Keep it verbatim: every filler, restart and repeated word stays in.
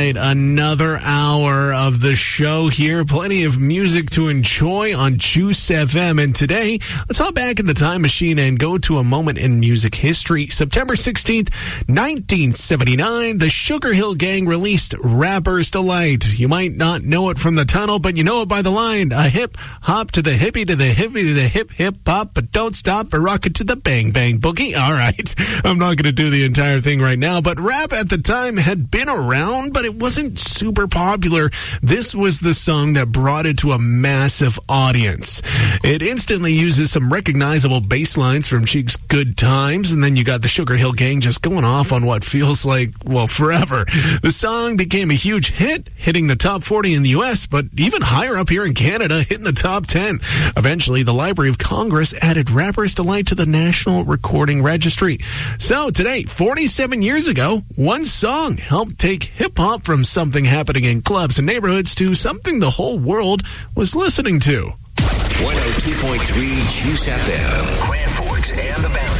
right, another hour of the show here. Plenty of music to enjoy on Juice F M. And today, let's hop back in the time machine and go to a moment in music history. September sixteenth, nineteen seventy-nine, the Sugar Hill Gang released Rapper's Delight. You might not know it from the tunnel, but you know it by the line. A hip hop to the hippie to the hippie to the hip hip hop, but don't stop or rock it to the bang bang boogie. All right, I'm not going to do the entire thing right now, but rap at the time had been around, but it wasn't super popular. This was the song that brought it to a massive audience. It instantly uses some recognizable bass lines from Cheek's Good Times, and then you got the Sugar Hill Gang just going off on what feels like, well, forever. The song became a huge hit, hitting the top forty in the U S, but even higher up here in Canada, hitting the top ten. Eventually, the Library of Congress added Rapper's Delight to the National Recording Registry. So today, forty-seven years ago, one song helped take hip-hop from something happening in clubs and neighborhoods to something the whole world was listening to. one oh two point three Juice F M, Grand Forks and the Valley.